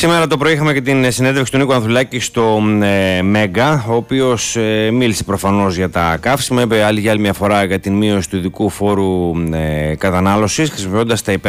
Σήμερα το πρωί είχαμε και την συνέντευξη του Νίκου Ανθουλάκη στο Μέγκα, ο οποίος μίλησε προφανώς για τα καύσιμα, είπε για άλλη μια φορά για την μείωση του ειδικού φόρου κατανάλωσης, χρησιμοποιώντας τα